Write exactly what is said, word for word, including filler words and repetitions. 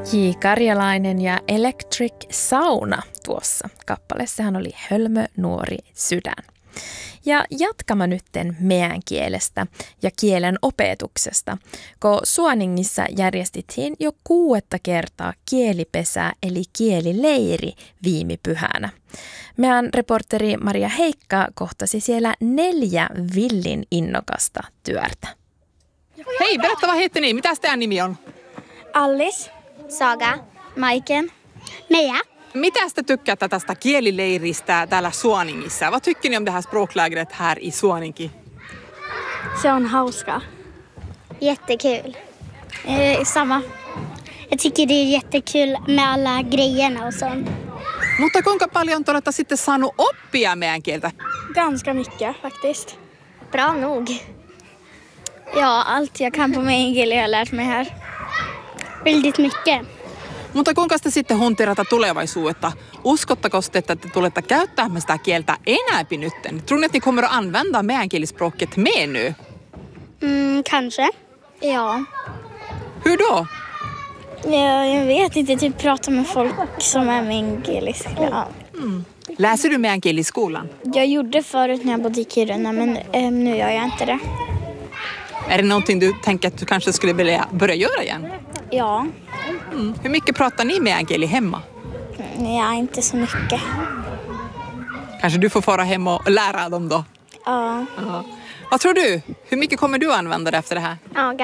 J. Karjalainen ja Electric Sauna tuossa kappaleessahan oli hölmö nuori sydän. Ja jatkamme nytten meidän kielestä ja kielen opetuksesta, kun Suoningissa järjestettiin jo kuudetta kertaa kielipesää eli kielileiri viime pyhänä. Meidän reporteri Maria Heikka kohtasi siellä neljä villin innokasta työrtä. Hei, berätta vad heter ni? Mitäs teidän nimi on? Alice, Saga, Maiken, Meja. Mitä te tykkäätte tästä kielileiristä täällä Suoningissa? Vad tycker ni om det här språklägret här i Suoninki? Se on hauska. Jättekul. Eh, samma. Jag tycker det är jättekul med alla grejerna och sånt. Mutta kuinka paljon te olette sitten saanut oppia meidän kieltä? Ganska mycket faktiskt. Bra nog. Ja, allt jag kan på meänkieli har jag lärt mig här. Väldigt mycket. Mutta kuinka te sitten huntirata tulevaisuutta? Uskottako te, että te tulette käyttämään sitä kieltä enääpi nytten? Tror ni att ni kommer att använda meänkielispråket mer nu? Mm, kanske. Ja. Hur då? Ja, jag vet inte, typ prata med folk som är meänkieliska. Ja. Mm. Läser du meänkieli i skolan? Jag gjorde förut när jag bodde i Kiruna, men eh, nu gör jag inte det. Är det någonting du tänker att du kanske skulle vilja börja göra igen? Ja. Mm. Hur mycket pratar ni meänkieli hemma? Ja, inte så mycket. Kanske du får fara hem och lära dem då? Ja. Ja. Vad tror du? Hur mycket kommer du använda det efter det här? Ja,